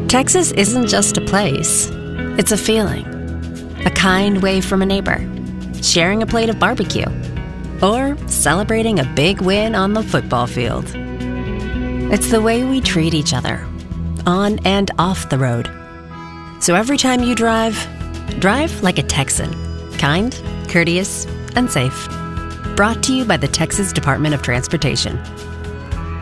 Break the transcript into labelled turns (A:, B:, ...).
A: Texas isn't just a place, it's a feeling. A kind wave from a neighbor, sharing a plate of barbecue, or celebrating a big win on the football field. It's the way we treat each other, on and off the road. So every time you drive like a Texan. Kind, courteous, and safe. Brought to you by the Texas Department of Transportation.